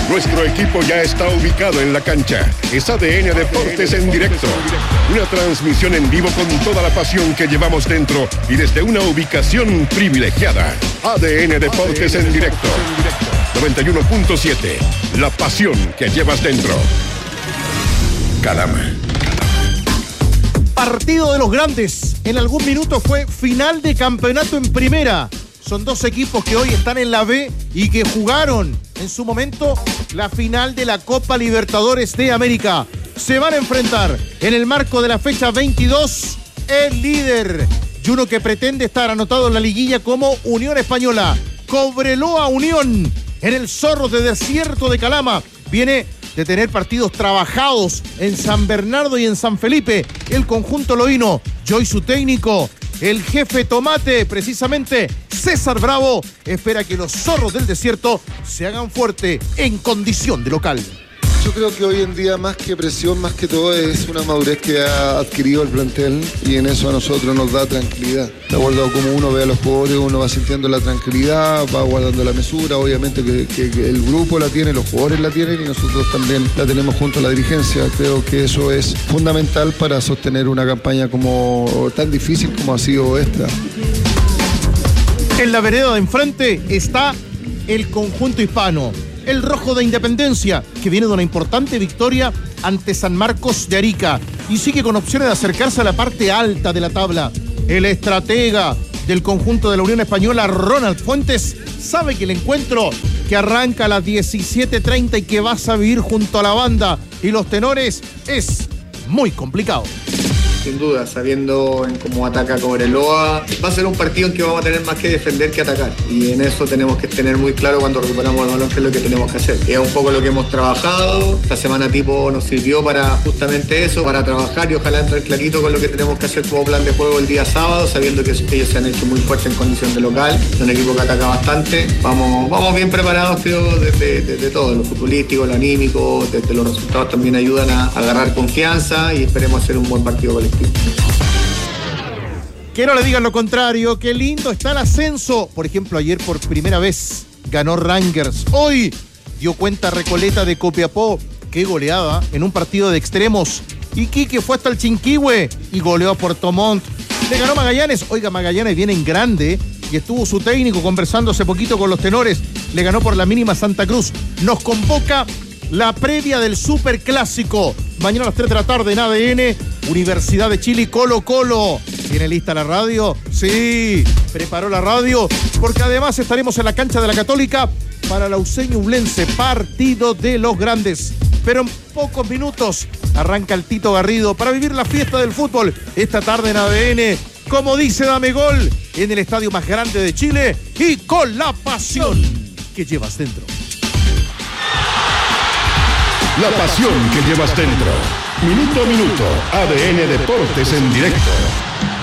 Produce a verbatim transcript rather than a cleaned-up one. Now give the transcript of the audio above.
Nuestro equipo ya está ubicado en la cancha. Es A D N Deportes en directo. Una transmisión en vivo con toda la pasión que llevamos dentro y desde una ubicación privilegiada. A D N Deportes en directo. noventa y uno punto siete. La pasión que llevas dentro. Calama. Partido de los grandes. En algún minuto fue final de campeonato en primera. Son dos equipos que hoy están en la B y que jugaron en su momento la final de la Copa Libertadores de América. Se van a enfrentar en el marco de la fecha veintidós el líder y uno que pretende estar anotado en la liguilla como Unión Española. Cobreloa Unión en el Zorros de Desierto de Calama. Viene de tener partidos trabajados en San Bernardo y en San Felipe. El conjunto loíno, Joy su técnico, el jefe Tomate, precisamente César Bravo, espera que los Zorros del Desierto se hagan fuerte en condición de local. Yo creo que hoy en día más que presión, más que todo es una madurez que ha adquirido el plantel y en eso a nosotros nos da tranquilidad. De acuerdo a cómo uno ve a los jugadores, uno va sintiendo la tranquilidad, va guardando la mesura, obviamente que, que, que el grupo la tiene, los jugadores la tienen y nosotros también la tenemos junto a la dirigencia. Creo que eso es fundamental para sostener una campaña como tan difícil como ha sido esta. En la vereda de enfrente está el conjunto hispano. El Rojo de Independencia, que viene de una importante victoria ante San Marcos de Arica y sigue con opciones de acercarse a la parte alta de la tabla. El estratega del conjunto de la Unión Española, Ronald Fuentes, sabe que el encuentro que arranca a las diecisiete treinta y que vas a vivir junto a la banda y los tenores es muy complicado. Sin duda, sabiendo en cómo ataca Cobreloa, va a ser un partido en que vamos a tener más que defender que atacar. Y en eso tenemos que tener muy claro cuando recuperamos el balón qué es lo que tenemos que hacer. Es un poco lo que hemos trabajado. Esta semana tipo nos sirvió para justamente eso, para trabajar y ojalá entrar clarito con lo que tenemos que hacer como plan de juego el día sábado, sabiendo que ellos se han hecho muy fuertes en condición de local. Es un equipo que ataca bastante. Vamos, vamos bien preparados, creo, desde, desde todo, lo futbolístico, lo anímico, desde los resultados también ayudan a, a agarrar confianza y esperemos hacer un buen partido colectivo. Que no le digan lo contrario, qué lindo está el ascenso. Por ejemplo, ayer por primera vez ganó Rangers. Hoy dio cuenta Recoleta de Copiapó. Qué goleada en un partido de extremos. Iquique fue hasta el Chinquihue y goleó a Puerto Montt. Le ganó Magallanes. Oiga, Magallanes viene en grande y estuvo su técnico conversando hace poquito con los tenores. Le ganó por la mínima Santa Cruz. Nos convoca la previa del Superclásico. Mañana a las tres de la tarde en A D N, Universidad de Chile, Colo Colo. ¿Tiene lista la radio? Sí, preparó la radio, porque además estaremos en la cancha de la Católica para la Useño-Ublense, partido de los grandes. Pero en pocos minutos arranca el Tito Garrido para vivir la fiesta del fútbol esta tarde en A D N. Como dice Dame Gol, en el estadio más grande de Chile y con la pasión que llevas dentro. La pasión que llevas dentro. Minuto a minuto, A D N Deportes en directo.